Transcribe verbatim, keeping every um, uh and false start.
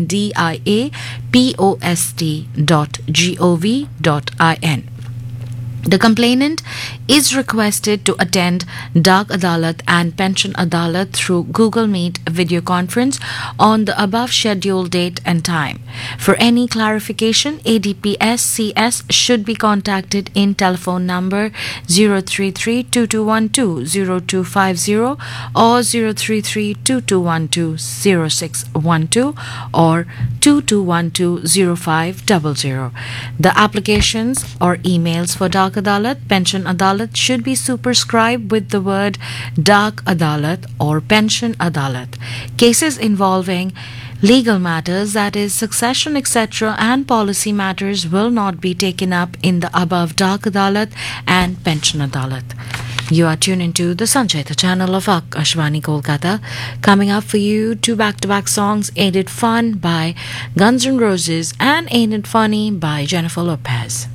N D I A P O S T dot G O V dot I N. The complainant is requested to attend Dak Adalat and Pension Adalat through Google Meet video conference on the above scheduled date and time. For any clarification, A D P S C S should be contacted in telephone number zero three three two two one two zero two five zero or zero three three two two one two zero six one two or two two one two zero five zero zero. The applications or emails for Dak Adalat, Pension Adalat should be superscribed with the word Dak Adalat or Pension Adalat. Cases involving legal matters, that is succession, et cetera, and policy matters will not be taken up in the above Dak Adalat and Pension Adalat. You are tuned into the Sancheta channel of Akashvani Kolkata. Coming up for you, two back-to-back songs, Ain't It Fun by Guns N' Roses and Ain't It Funny by Jennifer Lopez.